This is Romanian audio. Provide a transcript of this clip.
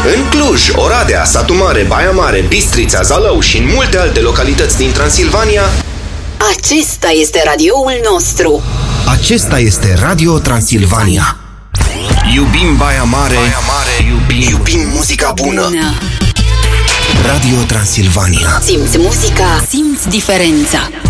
În Cluj, Oradea, Satu Mare, Baia Mare, Bistrița, Zalău și în multe alte localități din Transilvania, acesta este radioul nostru. Acesta este Radio Transilvania. Iubim Baia Mare, iubim muzica bună. Radio Transilvania. Simți muzica, simți diferența.